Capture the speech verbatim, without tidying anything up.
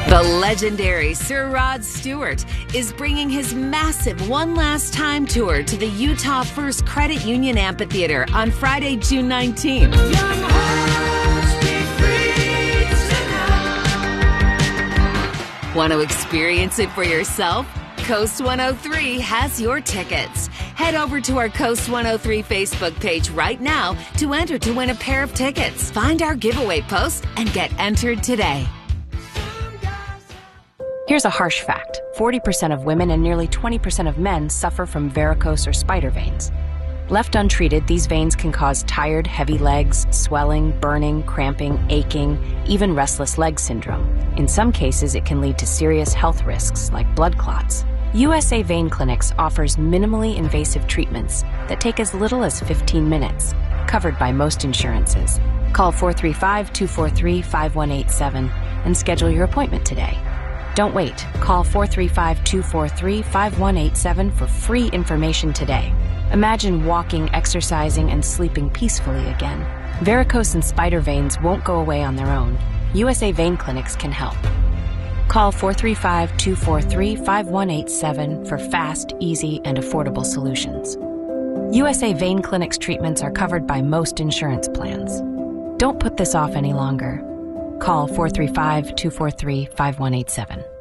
The legendary Sir Rod Stewart is bringing his massive One Last Time tour to the Utah First Credit Union Amphitheater on Friday, June nineteenth. Want to experience it for yourself? Coast one oh three has your tickets. Head over to our Coast one oh three Facebook page right now to enter to win a pair of tickets. Find our giveaway post and get entered today. Here's a harsh fact. forty percent of women and nearly twenty percent of men suffer from varicose or spider veins. Left untreated, these veins can cause tired, heavy legs, swelling, burning, cramping, aching, even restless leg syndrome. In some cases, it can lead to serious health risks like blood clots. U S A Vein Clinics offers minimally invasive treatments that take as little as fifteen minutes, covered by most insurances. Call four three five, two four three, five one eight seven and schedule your appointment today. Don't wait. Call four three five, two four three, five one eight seven for free information today. Imagine walking, exercising, and sleeping peacefully again. Varicose and spider veins won't go away on their own. U S A Vein Clinics can help. Call four three five, two four three, five one eight seven for fast, easy, and affordable solutions. U S A Vein Clinics treatments are covered by most insurance plans. Don't put this off any longer. Call four three five, two four three, five one eight seven.